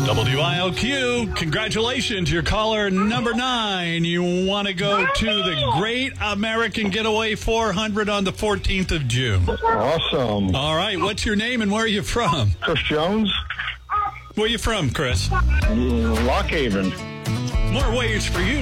WIOQ, congratulations, you're caller number 9. You want to go to the Great American Getaway 400 on the 14th of June. Awesome. All right, what's your name and where are you from? Chris Jones, Where are you from, Chris? Lock Haven. More ways for you